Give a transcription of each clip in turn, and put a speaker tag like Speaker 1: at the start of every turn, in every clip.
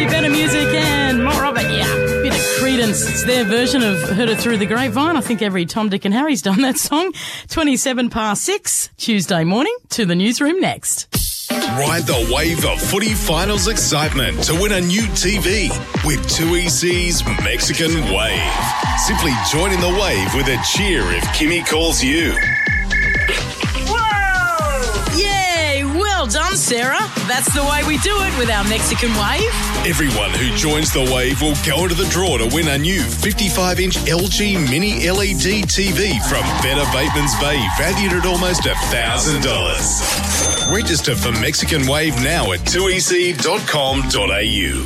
Speaker 1: Country, better music and more of it. Yeah, bit of Creedence. It's their version of Heard It Through the Grapevine. I think every Tom, Dick and Harry's done that song. 6:27, Tuesday morning. To the newsroom next.
Speaker 2: Ride the wave of footy finals excitement to win a new TV with 2EC's Mexican Wave. Simply join in the wave with a cheer if Kimmy calls you.
Speaker 1: Yay! Well done, Sarah. That's the way we do it with our Mexican Wave.
Speaker 2: Everyone who joins the wave will go into the draw to win a new 55-inch LG Mini LED TV from Better Bateman's Bay, valued at almost $1,000. Register for Mexican Wave now at 2ec.com.au.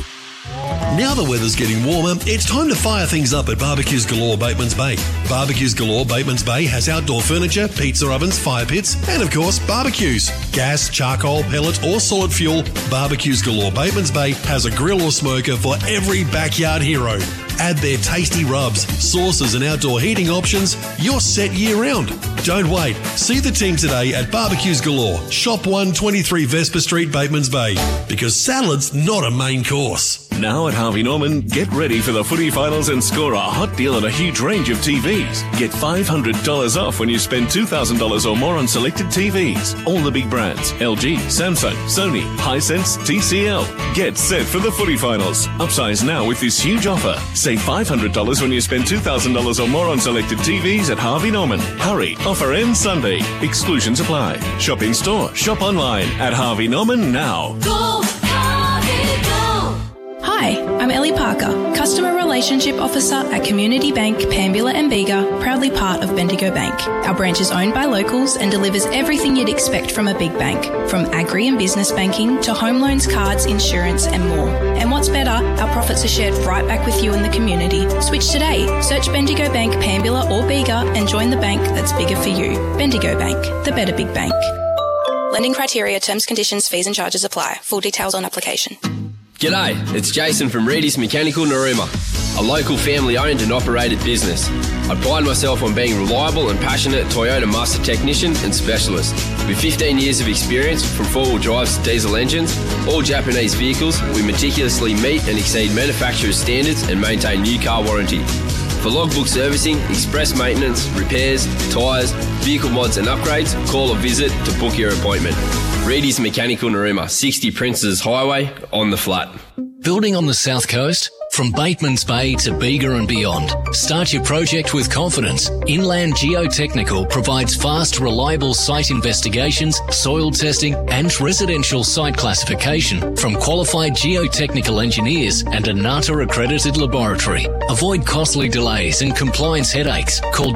Speaker 3: Now the weather's getting warmer, it's time to fire things up at Barbecues Galore Bateman's Bay. Barbecues Galore Bateman's Bay has outdoor furniture, pizza ovens, fire pits, and of course, barbecues. Gas, charcoal, pellet or solid fuel, Barbecues Galore Bateman's Bay has a grill or smoker for every backyard hero. Add their tasty rubs, sauces and outdoor heating options, you're set year round. Don't wait. See the team today at Barbecues Galore, Shop 123 Vesper Street, Bateman's Bay. Because salad's not a main course.
Speaker 4: Now at Harvey Norman, get ready for the footy finals and score a hot deal on a huge range of TVs. Get $500 off when you spend $2,000 or more on selected TVs. All the big brands, LG, Samsung, Sony, Hisense, TCL. Get set for the footy finals. Upsize now with this huge offer. Save $500 when you spend $2,000 or more on selected TVs at Harvey Norman. Hurry, offer ends Sunday. Exclusions apply. Shop in store, shop online at Harvey Norman now.
Speaker 5: Go, Harvey, go!
Speaker 6: Hi, I'm Ellie Parker, Customer Relationship Officer at Community Bank, Pambula and Bega, proudly part of Bendigo Bank. Our branch is owned by locals and delivers everything you'd expect from a big bank, from agri and business banking to home loans, cards, insurance and more. And what's better, our profits are shared right back with you in the community. Switch today. Search Bendigo Bank, Pambula or Bega and join the bank that's bigger for you. Bendigo Bank, the better big bank. Lending criteria, terms, conditions, fees and charges apply. Full details on application.
Speaker 7: G'day, it's Jason from Reedy's Mechanical Narooma, a local family-owned and operated business. I pride myself on being reliable and passionate Toyota master technician and specialist. With 15 years of experience from four-wheel drives to diesel engines, all Japanese vehicles, we meticulously meet and exceed manufacturer's standards and maintain new car warranty. For logbook servicing, express maintenance, repairs, tyres, vehicle mods and upgrades, call or visit to book your appointment. Reedy's Mechanical Narooma, 60 Princes Highway, on the flat.
Speaker 8: Building on the South Coast? From Bateman's Bay to Bega and beyond, start your project with confidence. Inland Geotechnical provides fast, reliable site investigations, soil testing and residential site classification from qualified geotechnical engineers and a NATA-accredited laboratory. Avoid costly delays and compliance headaches. Call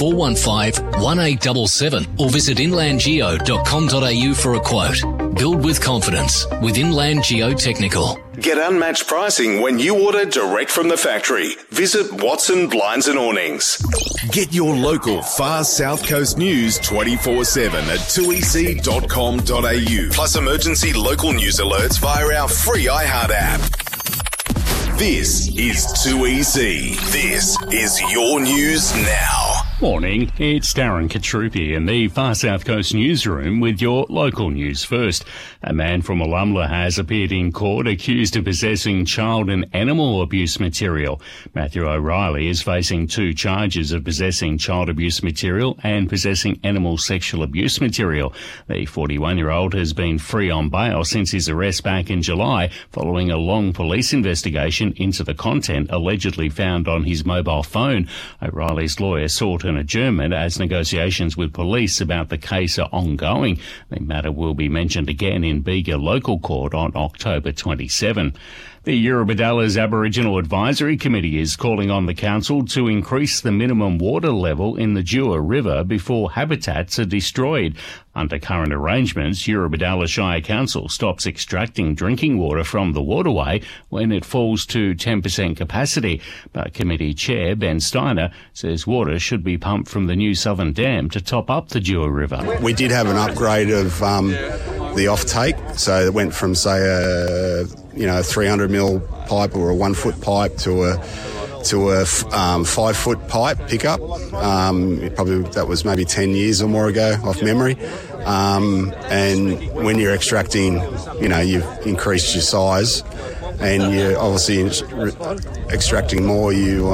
Speaker 8: 4415 1877 or visit inlandgeo.com.au for a quote. Build with confidence with Inland Geotechnical.
Speaker 2: Get unmatched pricing when you order direct from the factory. Visit Watson Blinds and Awnings. Get your local Far South Coast news 24/7 at 2ec.com.au. Plus emergency local news alerts via our free iHeart app. This is 2EC. This is your news now.
Speaker 9: Morning, it's Darren Katrupi in the Far South Coast newsroom with your local news first. A man from Wallumbilla has appeared in court accused of possessing child and animal abuse material. Matthew O'Reilly is facing 2 charges of possessing child abuse material and possessing animal sexual abuse material. The 41-year-old has been free on bail since his arrest back in July following a long police investigation into the content allegedly found on his mobile phone. O'Reilly's lawyer sought an adjournment as negotiations with police about the case are ongoing. The matter will be mentioned again in Bega Local Court on October 27. The Eurobodala's Aboriginal Advisory Committee is calling on the council to increase the minimum water level in the Dewar River before habitats are destroyed. Under current arrangements, Eurobodala Shire Council stops extracting drinking water from the waterway when it falls to 10% capacity. But Committee Chair Ben Steiner says water should be pumped from the new Southern Dam to top up the Dewar River.
Speaker 10: We did have an upgrade of the offtake, so it went from, say, a 300 mil pipe or a 1 foot pipe to a 5 foot pipe pickup. Probably that was maybe 10 years or more ago off memory. And when you're extracting, you've increased your size and you're obviously extracting more,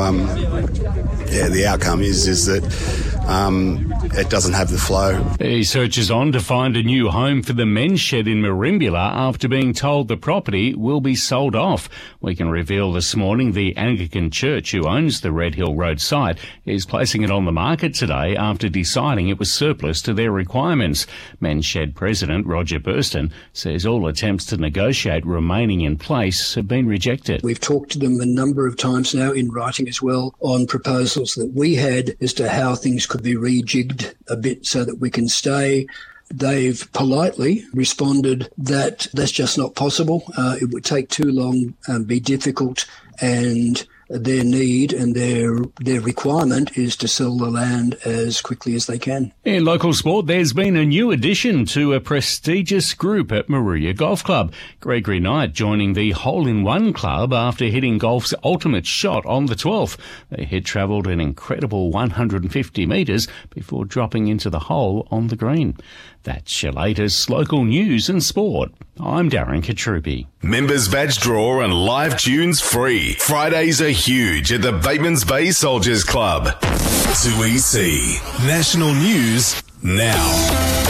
Speaker 10: the outcome is that it doesn't have the flow.
Speaker 9: The search is on to find a new home for the men's shed in Merimbula after being told the property will be sold off. We can reveal this morning the Anglican Church, who owns the Red Hill Road site, is placing it on the market today after deciding it was surplus to their requirements. Men's Shed President Roger Burston says all attempts to negotiate remaining in place have been rejected.
Speaker 11: We've talked to them a number of times now in writing as well on proposals that we had as to how things could be rejigged a bit so that we can stay. They've politely responded that that's just not possible. It would take too long and be difficult, and their need and their requirement is to sell the land as quickly as they can.
Speaker 9: In local sport, there's been a new addition to a prestigious group at Moruya Golf Club. Gregory Knight joining the Hole-in-One Club after hitting golf's ultimate shot on the 12th. The hit travelled an incredible 150 metres before dropping into the hole on the green. That's your latest local news and sport. I'm Darren Katrupi.
Speaker 2: Members badge draw and live tunes free. Fridays are huge at the Batemans Bay Soldiers Club. 2EC. National news now.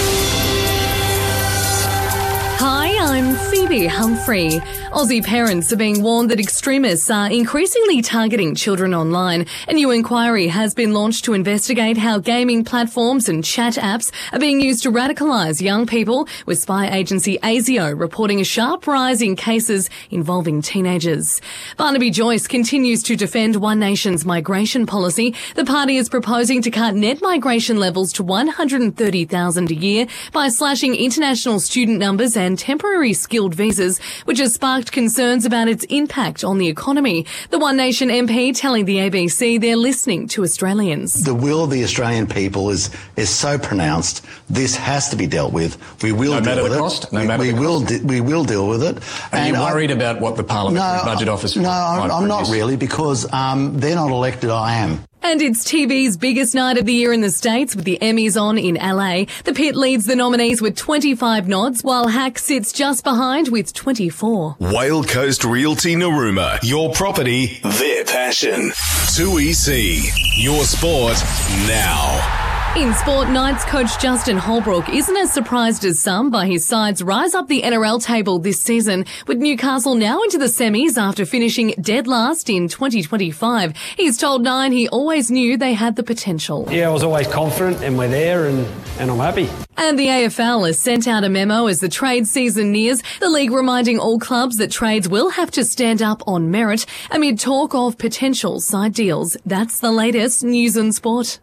Speaker 12: Hi, I'm Phoebe Humphrey. Aussie parents are being warned that extremists are increasingly targeting children online. A new inquiry has been launched to investigate how gaming platforms and chat apps are being used to radicalise young people, with spy agency ASIO reporting a sharp rise in cases involving teenagers. Barnaby Joyce continues to defend One Nation's migration policy. The party is proposing to cut net migration levels to 130,000 a year by slashing international student numbers and temporary skilled visas, which has sparked concerns about its impact on the economy. The One Nation MP telling the ABC they're listening to Australians.
Speaker 13: The will of the Australian people is so pronounced. This has to be dealt with. We will deal with it. We will deal with it.
Speaker 14: Are you worried about what the Parliamentary Budget Office?
Speaker 13: No, I'm not really, because they're not elected. I am.
Speaker 12: And it's TV's biggest night of the year in the States, with the Emmys on in LA. The Pit leads the nominees with 25 nods, while Hack sits just behind with 24.
Speaker 2: Whale Coast Realty Narooma. Your property, their passion. 2EC. Your sport now.
Speaker 12: In sport, Knights coach Justin Holbrook isn't as surprised as some by his side's rise up the NRL table this season, with Newcastle now into the semis after finishing dead last in 2025. He's told Nine he always knew they had the potential.
Speaker 15: Yeah, I was always confident, and we're there, and I'm happy.
Speaker 12: And the AFL has sent out a memo as the trade season nears, the league reminding all clubs that trades will have to stand up on merit amid talk of potential side deals. That's the latest news and sport.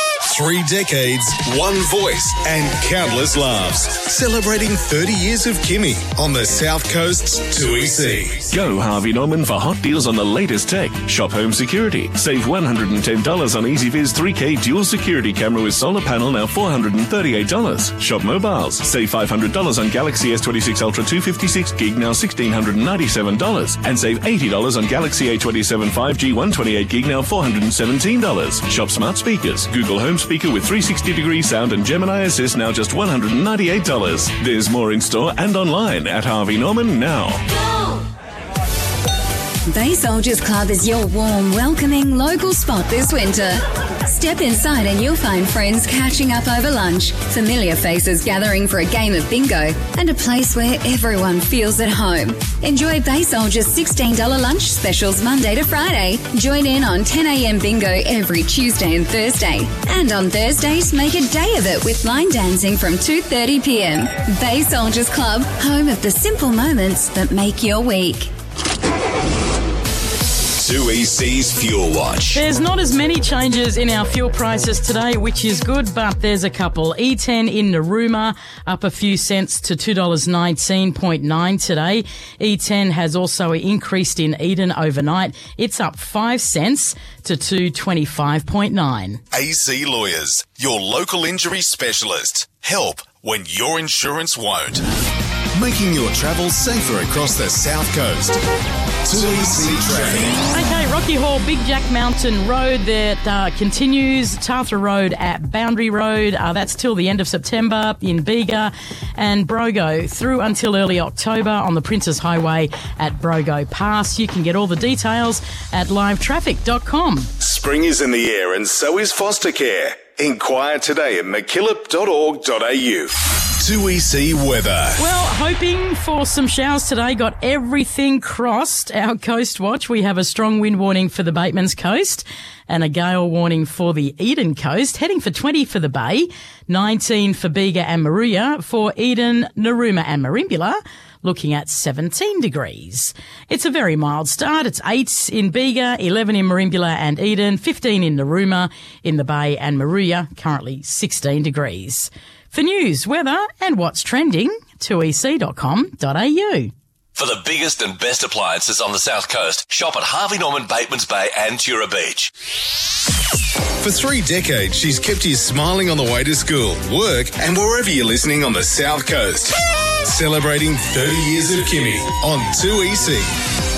Speaker 2: 3 decades, one voice, and countless laughs. Celebrating 30 years of Kimmy on the South Coast's 2EC.
Speaker 4: Go Harvey Norman for hot deals on the latest tech. Shop home security. Save $110 on EasyViz 3K dual security camera with solar panel, now $438. Shop mobiles. Save $500 on Galaxy S26 Ultra 256 gig, now $1,697. And save $80 on Galaxy A27 5G 128 gig, now $417. Shop smart speakers. Google Home speaker with 360-degree sound and Gemini Assist, now just $198. There's more in store and online at Harvey Norman now.
Speaker 16: Bay Soldiers Club is your warm, welcoming local spot this winter. Step inside and you'll find friends catching up over lunch, familiar faces gathering for a game of bingo, and a place where everyone feels at home. Enjoy Bay Soldiers' $16 lunch specials Monday to Friday. Join in on 10 a.m. bingo every Tuesday and Thursday. And on Thursdays, make a day of it with line dancing from 2:30 p.m. Bay Soldiers Club, home of the simple moments that make your week.
Speaker 2: 2EC's Fuel Watch.
Speaker 1: There's not as many changes in our fuel prices today, which is good, but there's a couple. E10 in Narooma up a few cents to $2.19.9 today. E10 has also increased in Eden overnight. It's up 5 cents to $2.25.9.
Speaker 2: AC Lawyers, your local injury specialist. Help when your insurance won't. Making your travel safer across the South Coast. 2EC Traffic.
Speaker 1: Okay, Rocky Hall, Big Jack Mountain Road that continues. Tathra Road at Boundary Road. That's till the end of September in Bega. And Brogo through until early October on the Princes Highway at Brogo Pass. You can get all the details at livetraffic.com.
Speaker 2: Spring is in the air and so is foster care. Inquire today at mckillop.org.au. 2EC weather.
Speaker 1: Well, hoping for some showers today. Got everything crossed. Our Coast Watch. We have a strong wind warning for the Batemans Coast and a gale warning for the Eden Coast. Heading for 20 for the Bay, 19 for Bega and Maruya. For Eden, Narooma and Merimbula, looking at 17 degrees. It's a very mild start. It's 8 in Bega, 11 in Merimbula and Eden, 15 in Narooma, in the Bay and Maruya, currently 16 degrees. For news, weather and what's trending, 2ec.com.au.
Speaker 17: For the biggest and best appliances on the South Coast, shop at Harvey Norman, Batemans Bay and Tura Beach.
Speaker 2: For 3 decades, she's kept you smiling on the way to school, work, and wherever you're listening on the South Coast. Celebrating 30 years of Kimmy on 2EC.